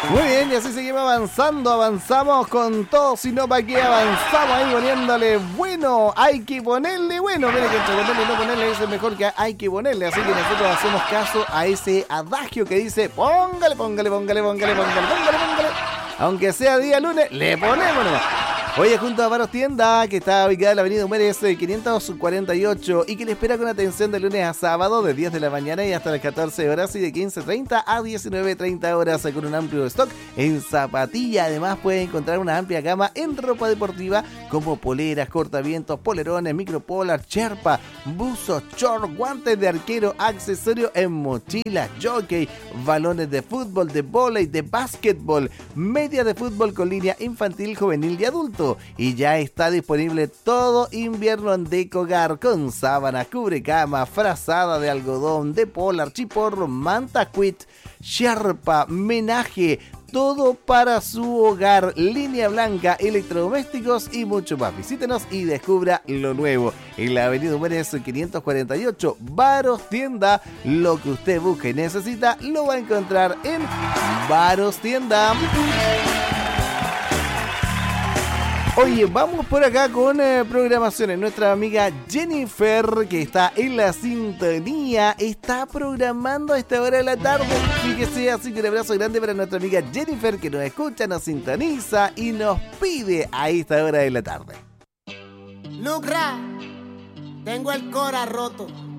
Muy bien, y así seguimos avanzamos con todo, sino para que avanzamos ahí poniéndole bueno, hay que ponerle bueno. Mire que entre ponerle y no ponerle es mejor que hay que ponerle, así que nosotros hacemos caso a ese adagio que dice póngale. Aunque sea día lunes, le ponemos nomás. Oye, junto a Baros Tienda, que está ubicada en la avenida Humérez 548 y que le espera con atención de lunes a sábado de 10 de la mañana y hasta las 14 horas y de 15:30 a 19:30 horas con un amplio stock en zapatilla. Además puede encontrar una amplia gama en ropa deportiva como poleras, cortavientos, polerones, micropolar, cherpa, buzos, short, guantes de arquero, accesorios en mochilas, jockey, balones de fútbol, de vóley, de básquetbol, media de fútbol con línea infantil, juvenil y adulto. Y ya está disponible todo invierno en Decogar con sábanas, cubrecama, frazada de algodón, de polar, chiporro, manta quit, sherpa, menaje, todo para su hogar, línea blanca, electrodomésticos y mucho más. Visítenos y descubra lo nuevo. En la avenida Humérez 548, Baros Tienda. Lo que usted busque y necesita lo va a encontrar en Baros Tienda. Oye, vamos por acá con programaciones. Nuestra amiga Jennifer, que está en la sintonía, está programando a esta hora de la tarde. Fíjese, así que un abrazo grande para nuestra amiga Jennifer, que nos escucha, nos sintoniza y nos pide a esta hora de la tarde. Lucra, tengo el cora roto.